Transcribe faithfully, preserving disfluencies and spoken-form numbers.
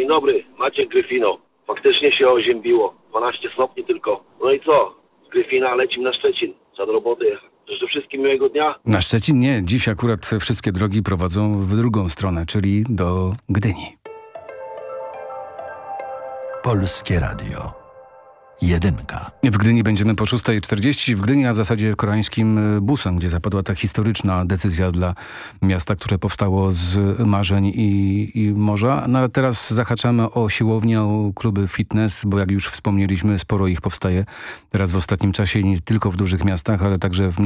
Dzień dobry, Maciek Gryfino. Faktycznie się oziębiło. dwanaście stopni tylko. No i co? Z Gryfina lecimy na Szczecin. Trzeba do roboty jechać. Życzę wszystkim miłego dnia. Na Szczecin nie. Dziś akurat wszystkie drogi prowadzą w drugą stronę, czyli do Gdyni. Polskie Radio. Jedynka. W Gdyni będziemy po szósta czterdzieści. W Gdyni, a w zasadzie koreańskim Busan, gdzie zapadła ta historyczna decyzja dla miasta, które powstało z marzeń i, i morza. No a teraz zahaczamy o siłownię, o kluby fitness, bo jak już wspomnieliśmy, sporo ich powstaje teraz w ostatnim czasie i nie tylko w dużych miastach, ale także w